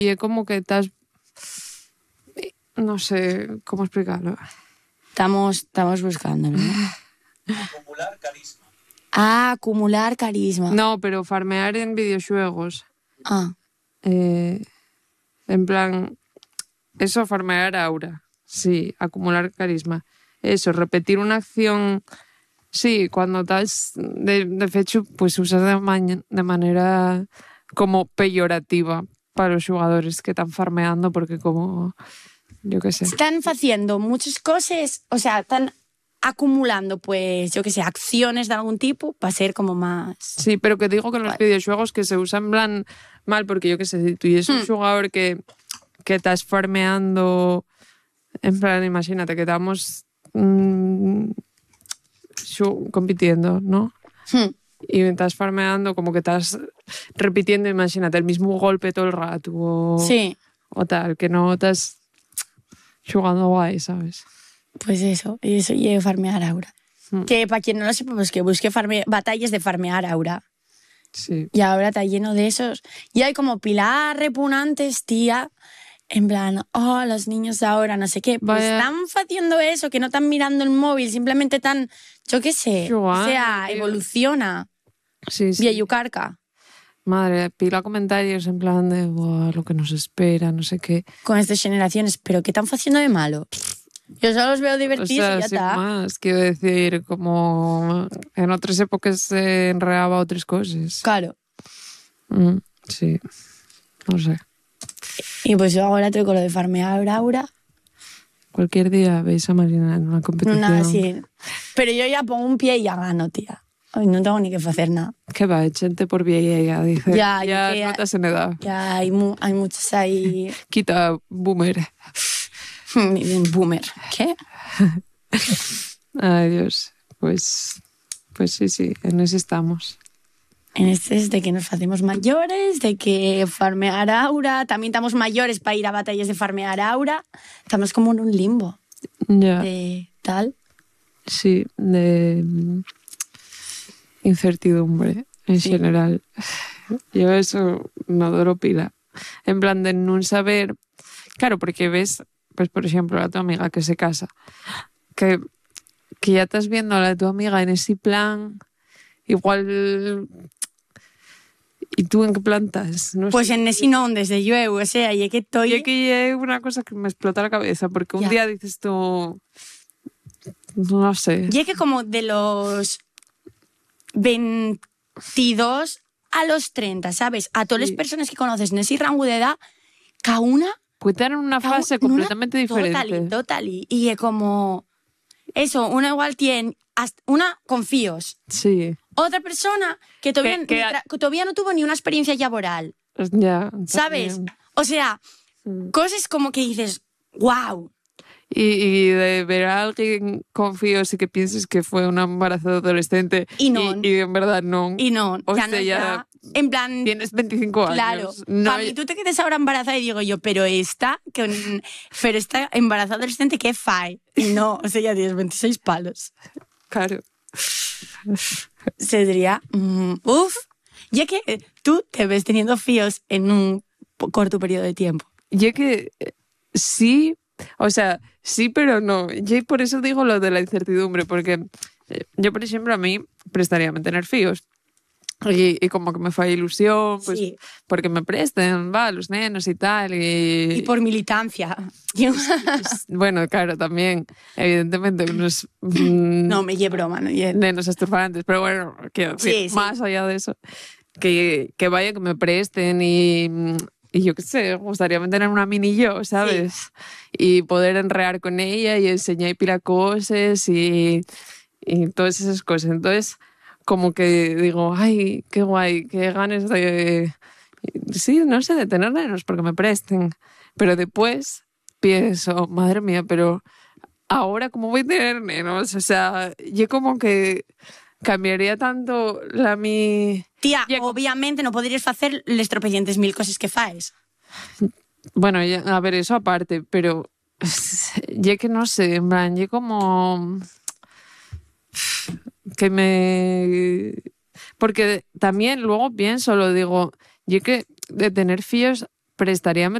Y es como que estás... No sé cómo explicarlo. Estamos buscándolo, ¿no? Acumular carisma. Acumular carisma. No, pero farmear en videojuegos. En plan... Eso, farmear aura. Sí, acumular carisma. Eso, repetir una acción... Sí, cuando estás... De hecho, pues usas de manera como peyorativa para los jugadores que están farmeando, porque como... Yo qué sé. Están haciendo muchas cosas, o sea, están acumulando, pues, yo qué sé, acciones de algún tipo para ser como más... Sí, pero que digo que en los videojuegos que se usan en plan mal, porque yo qué sé, si tú eres un jugador que estás farmeando, en plan, imagínate que estamos compitiendo, ¿no? Y estás farmeando como que estás repitiendo, imagínate, el mismo golpe todo el rato o tal, que no estás jugando guay, ¿sabes? Pues eso y farmear aura. Que para quien no lo sepa, pues que busque batallas de farmear aura. Sí. Y ahora está lleno de esos. Y hay como pilar repugnantes, tía, en plan, los niños de ahora, no sé qué. Pues están haciendo eso, que no están mirando el móvil, simplemente están, yo qué sé, o sea, evoluciona. Sí. Vía yucarca. Madre, pila comentarios en plan de lo que nos espera, no sé qué. Con estas generaciones, pero ¿qué están haciendo de malo? Yo solo los veo divertidos y ya sin está. Más, quiero decir, como en otras épocas se enredaba otras cosas. Claro. Sí, no sé. Y pues yo ahora tengo lo de farmear aura. Cualquier día veis a Marina en una competición. Nada, sí. Pero yo ya pongo un pie y ya gano, tía. Hoy no tengo ni que hacer nada. Que va, gente por vieja, dice. Ya no estás en edad. Ya hay muchos ahí... Quita, boomer. Boomer. ¿Qué? Ay, Dios. Pues sí, en eso estamos. En este es de que nos hacemos mayores, de que farmear aura, también estamos mayores para ir a batallas de farmear aura. Estamos como en un limbo. Ya. De tal. Sí, de incertidumbre en general. Yo eso me adoro pila. En plan de no saber... Claro, porque ves, pues por ejemplo, a tu amiga que se casa, que ya estás viendo a tu amiga en ese plan, igual... ¿Y tú en qué plan estás? No pues sé. en ese no, desde yo, o sea, y que estoy... Y es que es una cosa que me explota la cabeza, porque un día dices tú... No sé. Y es que como de los 22 a los 30, ¿sabes? A todas las personas que conoces en ese rango de edad, cada una... Puede estar en una fase completamente diferente. Total. Y es como... Eso, una igual tiene... Una con fíos. Sí. Otra persona que todavía no tuvo ni una experiencia laboral. Ya. ¿Sabes? También. O sea, cosas como que dices, wow. Y de ver a alguien con fíos y que pienses que fue un embarazo de adolescente y en verdad no. Y no, o ya sea, no ya en plan... tienes 25 años. Claro, no, para mí tú te quedes ahora embarazada y digo yo, pero esta embarazada adolescente, ¿qué fae? Y no, o sea, ya tienes 26 palos. Claro. Se diría, ya que tú te ves teniendo fíos en un corto periodo de tiempo. Y que sí, o sea, sí, pero no. Y por eso digo lo de la incertidumbre, porque yo, por ejemplo, a mí prestaría tener fíos. Y como que me fue ilusión, pues sí. Porque me presten, los nenos y tal. Y por militancia. Bueno, claro, también, evidentemente, unos... no, me llevo broma, no nenos esturbantes, pero bueno, quiero decir, más allá de eso, que vaya, que me presten y yo qué sé, gustaría tener una mini yo, ¿sabes? Sí. Y poder enrear con ella y enseñar pila cosas y todas esas cosas. Entonces, como que digo, ay, qué guay, qué ganas de... Sí, no sé, de tener nenos porque me presten. Pero después pienso, madre mía, pero ahora cómo voy a tener nenos. O sea, yo como que cambiaría tanto mi... Tía, obviamente no podrías hacer les tropecientes mil cosas que faes. Bueno, a ver, eso aparte, pero yo que no sé, en plan, yo como... que porque también luego pienso, lo digo, yo que de tener fíos prestaríame